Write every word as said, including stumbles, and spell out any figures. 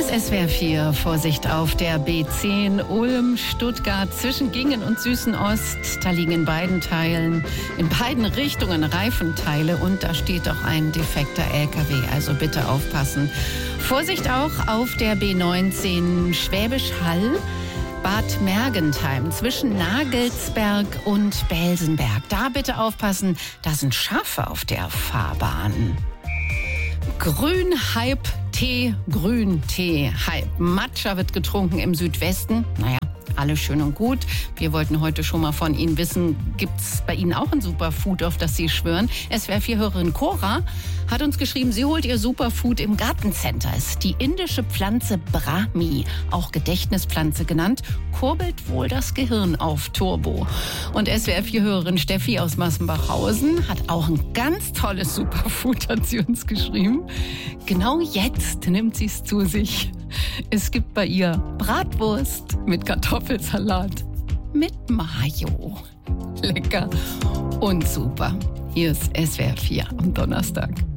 ist S W R vier. Vorsicht auf der B zehn Ulm, Stuttgart zwischen Gingen und Süßenost. Da liegen in beiden Teilen, in beiden Richtungen Reifenteile und da steht auch ein defekter L K W. Also bitte aufpassen. Vorsicht auch auf der B neunzehn Schwäbisch Hall. Bad Mergentheim zwischen Nagelsberg und Belsenberg. Da bitte aufpassen, da sind Schafe auf der Fahrbahn. Grün-Hype-Tee, Grün-Tee-Hype. Matcha wird getrunken im Südwesten. Naja, alles schön und gut. Wir wollten heute schon mal von Ihnen wissen, gibt es bei Ihnen auch ein Superfood, auf das Sie schwören? S W R vier-Hörerin Cora hat uns geschrieben, sie holt ihr Superfood im Gartencenter. Es ist die indische Pflanze Brahmi, auch Gedächtnispflanze genannt, kurbelt wohl das Gehirn auf Turbo. Und S W R vier-Hörerin Steffi aus Massenbachhausen hat auch ein ganz tolles Superfood, hat sie uns geschrieben. Genau jetzt nimmt sie es zu sich. Es gibt bei ihr Bratwurst mit Kartoffelsalat mit Mayo. Lecker und super. Hier ist S W R vier am Donnerstag.